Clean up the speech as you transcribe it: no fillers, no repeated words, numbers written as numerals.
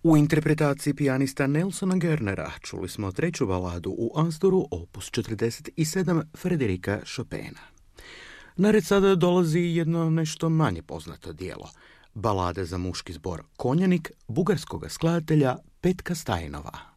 U interpretaciji pijanista Nelsona Gernera čuli smo treću baladu u Asduru, opus 47 Frederika Chopina. Na red sada dolazi jedno nešto manje poznato djelo, balade za muški zbor Konjanik bugarskog skladatelja Petka Stajnova.